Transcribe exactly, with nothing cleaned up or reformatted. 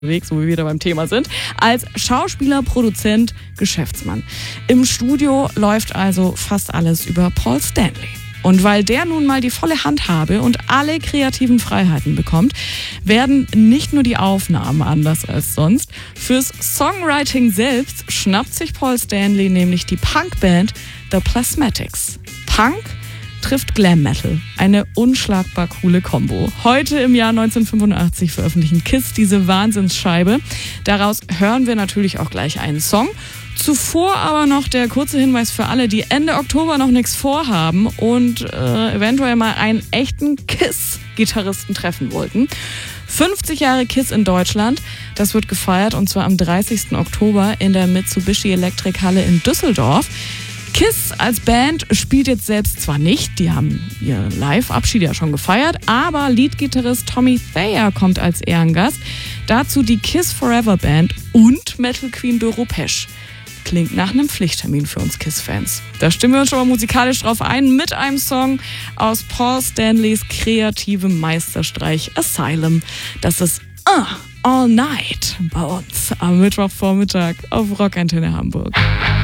unterwegs, wo wir wieder beim Thema sind, als Schauspieler, Produzent, Geschäftsmann. Im Studio läuft also fast alles über Paul Stanley. Und weil der nun mal die volle Handhabe und alle kreativen Freiheiten bekommt, werden nicht nur die Aufnahmen anders als sonst. Fürs Songwriting selbst schnappt sich Paul Stanley nämlich die Punkband The Plasmatics. Punk trifft Glam Metal. Eine unschlagbar coole Kombo. Heute im Jahr neunzehnhundertfünfundachtzig veröffentlichen Kiss diese Wahnsinnsscheibe. Daraus hören wir natürlich auch gleich einen Song. Zuvor aber noch der kurze Hinweis für alle, die Ende Oktober noch nichts vorhaben und äh, eventuell mal einen echten Kiss-Gitarristen treffen wollten. fünfzig Jahre Kiss in Deutschland, das wird gefeiert und zwar am dreißigsten Oktober in der Mitsubishi Electric Halle in Düsseldorf. Kiss als Band spielt jetzt selbst zwar nicht, die haben ihr Live-Abschied ja schon gefeiert, aber Leadgitarrist Tommy Thayer kommt als Ehrengast. Dazu die Kiss Forever Band und Metal Queen Doro Pesch. Klingt nach einem Pflichttermin für uns Kiss-Fans. Da stimmen wir uns schon mal musikalisch drauf ein mit einem Song aus Paul Stanleys kreativem Meisterstreich Asylum. Das ist uh, All Night bei uns am Mittwochvormittag auf Rockantenne Hamburg.